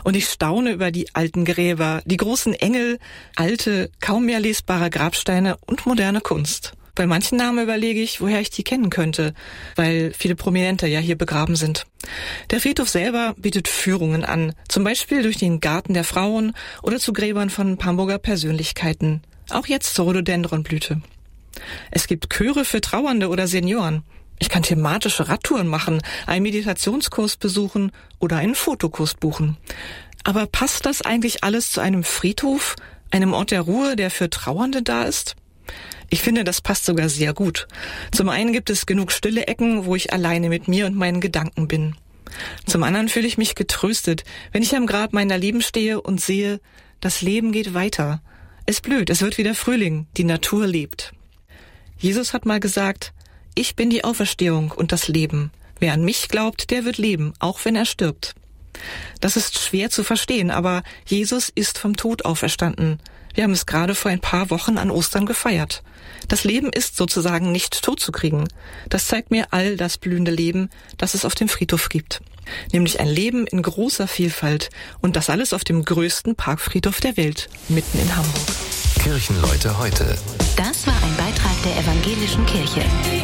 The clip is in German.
Und ich staune über die alten Gräber, die großen Engel, alte, kaum mehr lesbare Grabsteine und moderne Kunst. Bei manchen Namen überlege ich, woher ich die kennen könnte, weil viele Prominente ja hier begraben sind. Der Friedhof selber bietet Führungen an, zum Beispiel durch den Garten der Frauen oder zu Gräbern von Hamburger Persönlichkeiten, auch jetzt zur Rhododendronblüte. Es gibt Chöre für Trauernde oder Senioren. Ich kann thematische Radtouren machen, einen Meditationskurs besuchen oder einen Fotokurs buchen. Aber passt das eigentlich alles zu einem Friedhof, einem Ort der Ruhe, der für Trauernde da ist? Ich finde, das passt sogar sehr gut. Zum einen gibt es genug stille Ecken, wo ich alleine mit mir und meinen Gedanken bin. Zum anderen fühle ich mich getröstet, wenn ich am Grab meiner Lieben stehe und sehe, das Leben geht weiter. Es blüht, es wird wieder Frühling, die Natur lebt. Jesus hat mal gesagt, ich bin die Auferstehung und das Leben. Wer an mich glaubt, der wird leben, auch wenn er stirbt. Das ist schwer zu verstehen, aber Jesus ist vom Tod auferstanden. Wir haben es gerade vor ein paar Wochen an Ostern gefeiert. Das Leben ist sozusagen nicht totzukriegen. Das zeigt mir all das blühende Leben, das es auf dem Friedhof gibt. Nämlich ein Leben in großer Vielfalt und das alles auf dem größten Parkfriedhof der Welt, mitten in Hamburg. Kirchenleute heute. Das war ein Beitrag der Evangelischen Kirche.